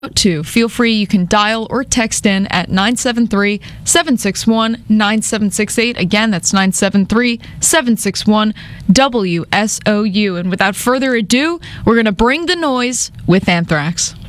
to. Feel free, you can dial or text in at 973-761-9768. Again, that's 973-761-WSOU. And without further ado, we're going to bring the noise with Anthrax.